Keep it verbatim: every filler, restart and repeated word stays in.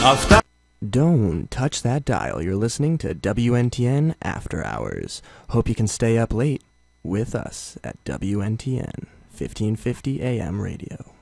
After Don't touch that dial. You're listening to W N T N After Hours. Hope you can stay up late with us at W N T N fifteen fifty A M radio.